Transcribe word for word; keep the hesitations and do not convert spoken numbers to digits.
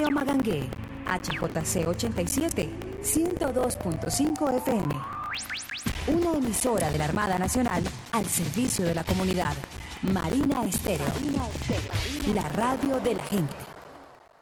Estéreo Magangué, H J C ochenta y siete, ciento dos punto cinco F M. Una emisora de la Armada Nacional al servicio de la comunidad. Marina Estéreo, la radio de la gente.